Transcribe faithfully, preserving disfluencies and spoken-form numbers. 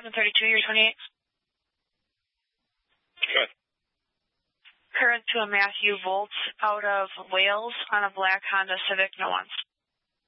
seven thirty-two, you're twenty-eight. Good. Current to a Matthew Volt out of Wales on a black Honda Civic, no ones.